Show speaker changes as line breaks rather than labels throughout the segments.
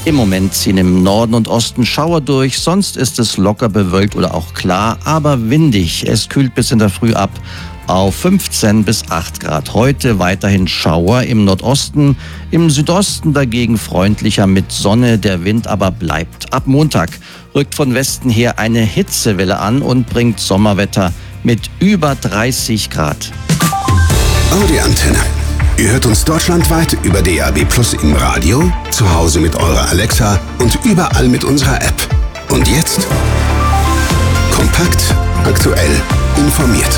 Im Moment ziehen im Norden und Osten Schauer durch, sonst ist es locker bewölkt oder auch klar, aber windig. Es kühlt bis in der Früh ab auf 15 bis 8 Grad. Heute weiterhin Schauer im Nordosten, im Südosten dagegen freundlicher mit Sonne, der Wind aber bleibt. Ab Montag rückt von Westen her eine Hitzewelle an und bringt Sommerwetter mit über 30 Grad.
Audi Antenne. Ihr hört uns deutschlandweit über DAB+ im Radio, zu Hause mit eurer Alexa und überall mit unserer App. Und jetzt? Kompakt, aktuell, informiert.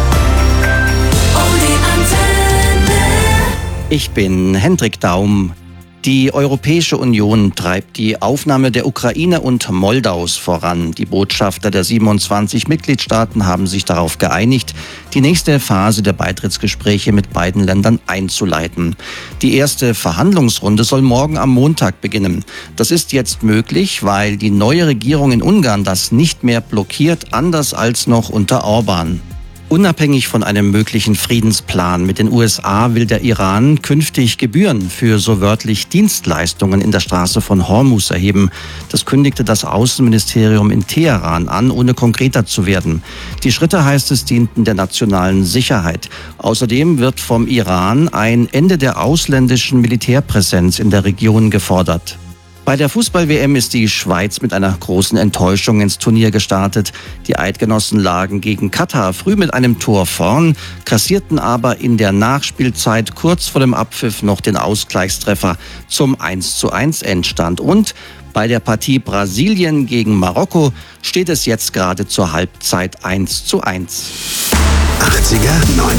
Ich bin Hendrik Daum. Die Europäische Union treibt die Aufnahme der Ukraine und Moldaus voran. Die Botschafter der 27 Mitgliedstaaten haben sich darauf geeinigt, die nächste Phase der Beitrittsgespräche mit beiden Ländern einzuleiten. Die erste Verhandlungsrunde soll morgen am Montag beginnen. Das ist jetzt möglich, weil die neue Regierung in Ungarn das nicht mehr blockiert, anders als noch unter Orban. Unabhängig von einem möglichen Friedensplan mit den USA will der Iran künftig Gebühren für so wörtlich Dienstleistungen in der Straße von Hormuz erheben. Das kündigte das Außenministerium in Teheran an, ohne konkreter zu werden. Die Schritte, heißt es, dienten der nationalen Sicherheit. Außerdem wird vom Iran ein Ende der ausländischen Militärpräsenz in der Region gefordert. Bei der Fußball-WM ist die Schweiz mit einer großen Enttäuschung ins Turnier gestartet. Die Eidgenossen lagen gegen Katar früh mit einem Tor vorn, kassierten aber in der Nachspielzeit kurz vor dem Abpfiff noch den Ausgleichstreffer zum 1:1 Endstand. Und bei der Partie Brasilien gegen Marokko steht es jetzt gerade zur Halbzeit 1:1.
80er, 90er.